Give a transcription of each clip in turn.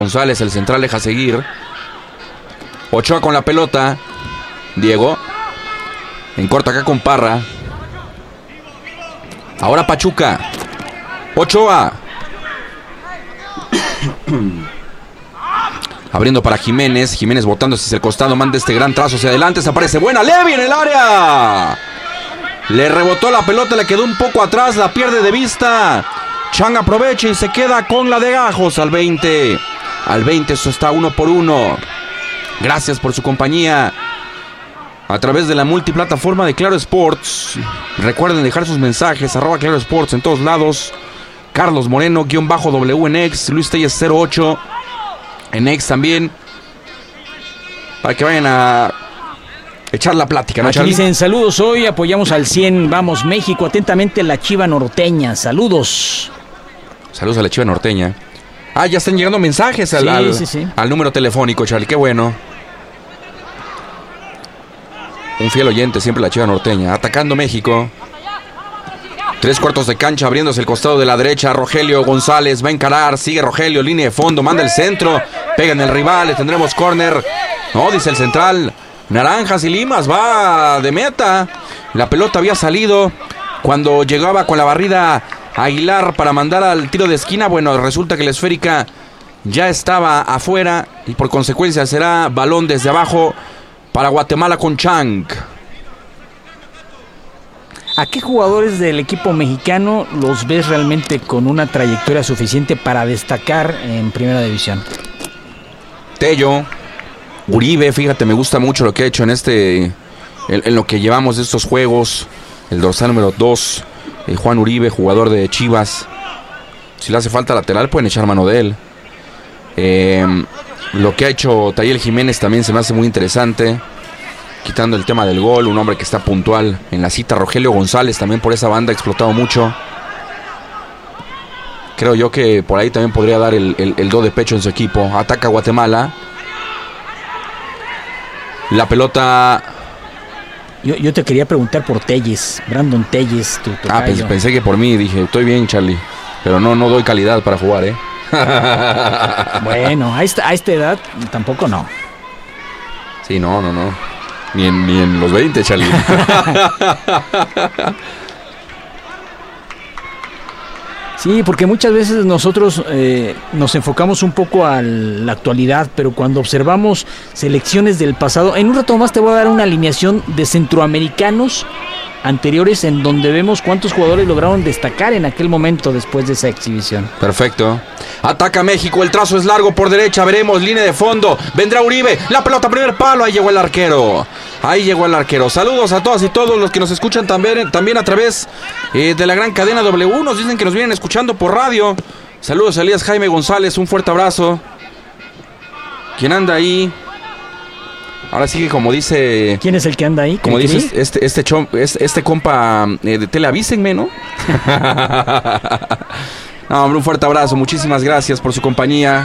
González, el central, deja seguir. Ochoa con la pelota. Diego. En corta acá con Parra. Ahora Pachuca. Ochoa. Abriendo para Jiménez. Jiménez botándose hacia el costado. Manda este gran trazo hacia adelante. Se aparece buena. Levi en el área. Le rebotó la pelota. Le quedó un poco atrás. La pierde de vista. Chang aprovecha y se queda con la de Gajos al 20. Al 20 eso está 1-1. Gracias por su compañía a través de la multiplataforma de Claro Sports. Recuerden dejar sus mensajes, @Claro Sports en todos lados. Carlos Moreno, _W en X. Luis Telles 08 en X también. Para que vayan a echar la plática, ¿no, Aquí Charlie? dicen, saludos, hoy apoyamos al 100. Vamos, México, atentamente la Chiva Norteña. Saludos. Saludos a la Chiva Norteña. Ah, ya están llegando mensajes al número telefónico, Charlie. Qué bueno. Un fiel oyente, siempre la Chiva Norteña. Atacando México. 3/4 de cancha, abriéndose el costado de la derecha. Rogelio González va a encarar. Sigue Rogelio, línea de fondo, manda el centro. Pega en el rival, le tendremos córner. No, dice el central. Naranjas y Limas va de meta. La pelota había salido cuando llegaba con la barrida Aguilar para mandar al tiro de esquina. Bueno, resulta que la esférica ya estaba afuera y por consecuencia será balón desde abajo para Guatemala con Chang. ¿A qué jugadores del equipo mexicano los ves realmente con una trayectoria suficiente para destacar en Primera División? Tello, Uribe, fíjate, me gusta mucho lo que ha hecho en lo que llevamos de estos juegos. El dorsal número 2, Juan Uribe, jugador de Chivas. Si le hace falta lateral, pueden echar mano de él. Lo que ha hecho Tayel Jiménez también se me hace muy interesante. Quitando el tema del gol, un hombre que está puntual en la cita. Rogelio González también por esa banda ha explotado mucho. Creo yo que por ahí también podría dar el do de pecho en su equipo. Ataca Guatemala. La pelota. Yo te quería preguntar por Telles, Brandon Telles, tu tocayo. Pensé que por mí, dije, estoy bien, Charlie. Pero no doy calidad para jugar, ¿eh? Bueno, a esta edad tampoco no. Sí, no. Ni en los 20, Charlie. Sí, porque muchas veces nosotros nos enfocamos un poco a la actualidad, pero cuando observamos selecciones del pasado, en un rato más te voy a dar una alineación de centroamericanos anteriores en donde vemos cuántos jugadores lograron destacar en aquel momento después de esa exhibición. Perfecto. Ataca México, el trazo es largo por derecha, veremos, línea de fondo, vendrá Uribe, la pelota primer palo, ahí llegó el arquero. Saludos a todas y todos los que nos escuchan también a través de la gran cadena W. Nos dicen que nos vienen escuchando por radio. Saludos a Elías Jaime González, un fuerte abrazo. ¿Quién anda ahí? Ahora sí que como dice... ¿Quién es el que anda ahí? Como dices, este compa de teleavísenme, ¿no? No, hombre, un fuerte abrazo, muchísimas gracias por su compañía.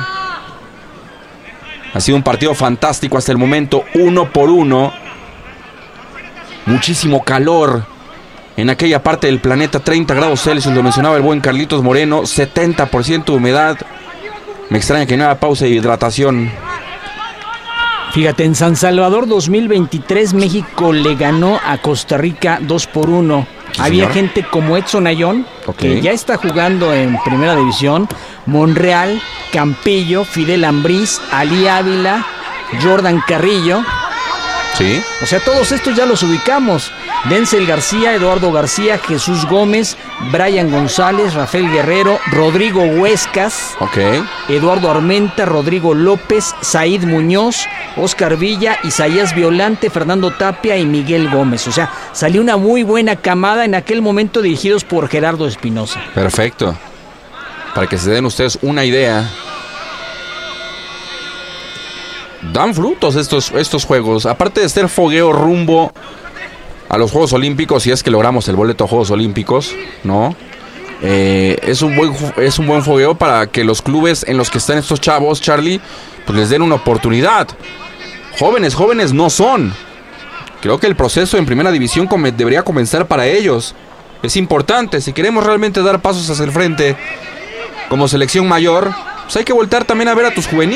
Ha sido un partido fantástico hasta el momento, 1-1. Muchísimo calor en aquella parte del planeta, 30 grados Celsius, lo mencionaba el buen Carlitos Moreno, 70% de humedad. Me extraña que no haya pausa de hidratación. Fíjate, en San Salvador 2023 México le ganó a Costa Rica 2-1. ¿Sí, había señor? gente como Edson Ayón, que ya está jugando en Primera División, Monreal, Campillo, Fidel Ambriz, Ali Ávila, Jordan Carrillo. Sí. O sea, todos estos ya los ubicamos. Denzel García, Eduardo García, Jesús Gómez, Brian González, Rafael Guerrero, Rodrigo Huescas, Eduardo Armenta, Rodrigo López, Said Muñoz, Oscar Villa, Isaías Violante, Fernando Tapia y Miguel Gómez. O sea, salió una muy buena camada en aquel momento dirigidos por Gerardo Espinosa. Perfecto. Para que se den ustedes una idea. Dan frutos estos juegos. Aparte de ser fogueo rumbo a los Juegos Olímpicos, si es que logramos el boleto a Juegos Olímpicos, ¿no? Es un buen fogueo para que los clubes en los que están estos chavos, Charlie, pues les den una oportunidad. Jóvenes no son. Creo que el proceso en Primera División debería comenzar para ellos. Es importante, si queremos realmente dar pasos hacia el frente como selección mayor, Pues hay que voltear también a ver a tus juveniles.